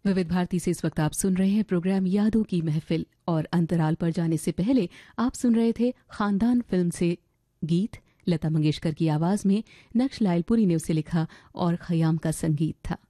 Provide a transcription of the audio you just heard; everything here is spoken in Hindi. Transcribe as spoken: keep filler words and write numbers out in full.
विविध भारती से इस वक्त आप सुन रहे हैं प्रोग्राम यादों की महफिल, और अंतराल पर जाने से पहले आप सुन रहे थे खानदान फिल्म से गीत। लता मंगेशकर की आवाज में नक्श लायलपुरी ने उसे लिखा और खयाम का संगीत था।